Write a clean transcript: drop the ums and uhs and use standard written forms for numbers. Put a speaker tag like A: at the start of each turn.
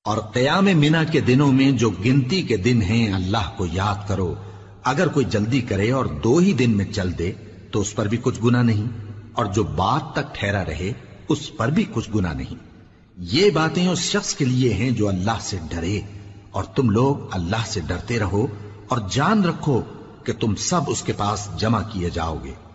A: और क़याम मिना के दिनों में जो गिनती के दिन हैं, अल्लाह को याद करो। अगर कोई जल्दी करे और 2 ही दिन में चल दे तो उस पर भी कुछ गुनाह नहीं, और जो बात तक ठहरा रहे उस पर भी कुछ गुनाह नहीं। ये बातें उस शख्स के लिए हैं जो अल्लाह से डरे, और तुम लोग अल्लाह से डरते रहो और जान रखो कि तुम सब उसके पास जमा किए जाओगे।